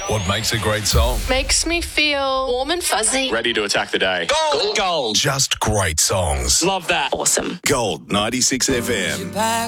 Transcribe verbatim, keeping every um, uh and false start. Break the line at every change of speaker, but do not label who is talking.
What makes a great song?
Makes me feel warm and fuzzy.
Ready to attack the day.
Gold. Gold. Just great songs.
Love that.
Awesome.
Gold ninety-six F M.